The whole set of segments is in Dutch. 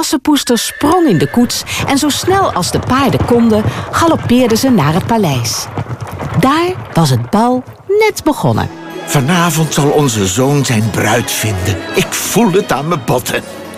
Assepoester sprong in de koets en zo snel als de paarden konden, galoppeerden ze naar het paleis. Daar was het bal net begonnen. Vanavond zal onze zoon zijn bruid vinden. Ik voel het aan mijn botten.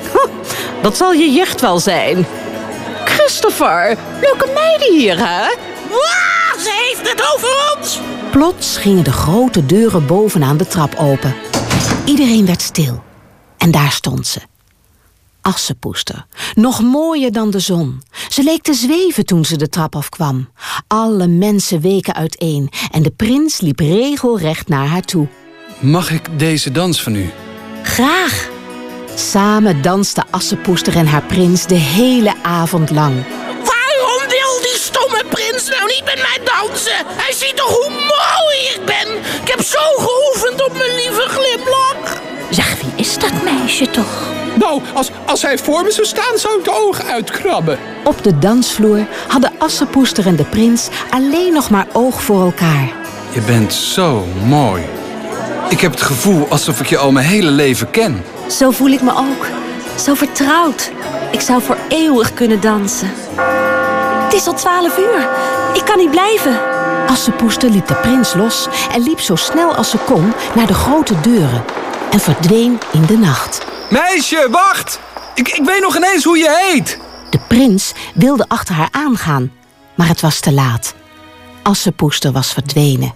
Dat zal je jicht wel zijn. Christopher, leuke meiden hier, hè? Wow, ze heeft het over ons! Plots gingen de grote deuren bovenaan de trap open. Iedereen werd stil. En daar stond ze. Assepoester, nog mooier dan de zon. Ze leek te zweven toen ze de trap afkwam. Alle mensen weken uiteen en de prins liep regelrecht naar haar toe. Mag ik deze dans van u? Graag. Samen danste Assepoester en haar prins de hele avond lang. Waarom wil die stomme prins nou niet met mij dansen? Hij ziet toch hoe mooi ik ben? Ik heb zo geoefend op mijn lieve glimlach. Zeg, wie is dat meisje toch? Nou, als hij voor me zou staan, zou ik de ogen uitkrabben. Op de dansvloer hadden Assepoester en de prins alleen nog maar oog voor elkaar. Je bent zo mooi. Ik heb het gevoel alsof ik je al mijn hele leven ken. Zo voel ik me ook. Zo vertrouwd. Ik zou voor eeuwig kunnen dansen. Het is al 12 uur. Ik kan niet blijven. Assepoester liet de prins los en liep zo snel als ze kon naar de grote deuren en verdween in de nacht. Meisje, wacht! Ik weet nog ineens hoe je heet. De prins wilde achter haar aangaan, maar het was te laat. Assepoester was verdwenen.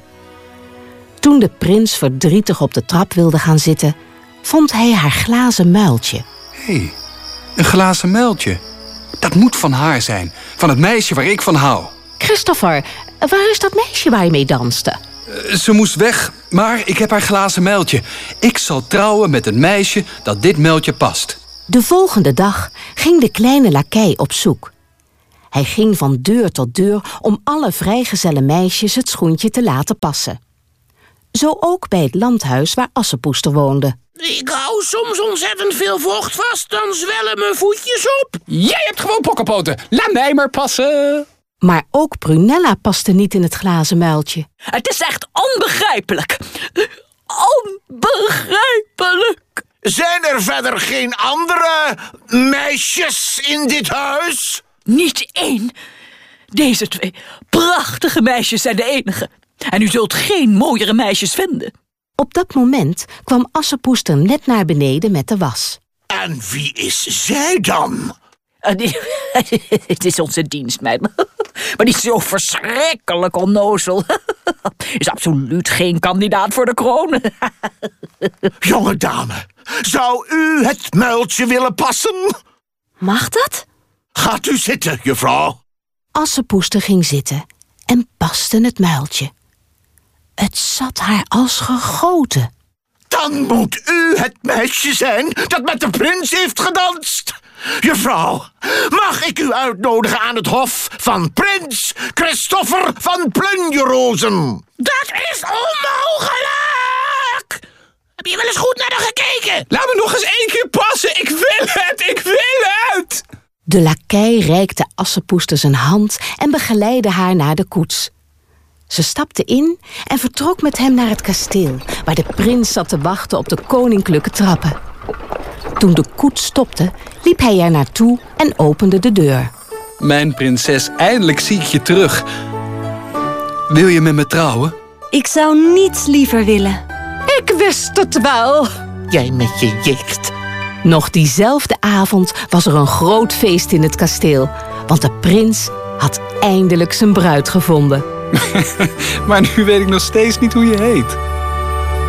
Toen de prins verdrietig op de trap wilde gaan zitten, vond hij haar glazen muiltje. Hé, een glazen muiltje. Dat moet van haar zijn. Van het meisje waar ik van hou. Christopher, waar is dat meisje waar je mee danste? Ze moest weg, maar ik heb haar glazen muiltje. Ik zal trouwen met een meisje dat dit muiltje past. De volgende dag ging de kleine lakei op zoek. Hij ging van deur tot deur om alle vrijgezelle meisjes het schoentje te laten passen. Zo ook bij het landhuis waar Assepoester woonde. Ik hou soms ontzettend veel vocht vast, dan zwellen mijn voetjes op. Jij hebt gewoon pokkenpoten. Laat mij maar passen. Maar ook Prunella paste niet in het glazen muiltje. Het is echt onbegrijpelijk. Onbegrijpelijk. Zijn er verder geen andere meisjes in dit huis? Niet één. Deze 2 prachtige meisjes zijn de enige. En u zult geen mooiere meisjes vinden. Op dat moment kwam Assepoester net naar beneden met de was. En wie is zij dan? Het is onze dienstmeid. Maar die is zo verschrikkelijk onnozel. Is absoluut geen kandidaat voor de kroon. Jonge dame, zou u het muiltje willen passen? Mag dat? Gaat u zitten, juffrouw. Assepoester ging zitten en paste het muiltje. Het zat haar als gegoten. Dan moet u het meisje zijn dat met de prins heeft gedanst. Juffrouw, mag ik u uitnodigen aan het hof van prins Christopher van Plunjerozen? Dat is onmogelijk! Heb je wel eens goed naar haar gekeken? Laat me nog eens 1 keer passen. Ik wil het. De lakei reikte Assepoester zijn hand en begeleidde haar naar de koets. Ze stapte in en vertrok met hem naar het kasteel, waar de prins zat te wachten op de koninklijke trappen. Toen de koets stopte, liep hij er naartoe en opende de deur. Mijn prinses, eindelijk zie ik je terug. Wil je met me trouwen? Ik zou niets liever willen. Ik wist het wel. Jij met je jicht. Nog diezelfde avond was er een groot feest in het kasteel, want de prins had eindelijk zijn bruid gevonden. Maar nu weet ik nog steeds niet hoe je heet.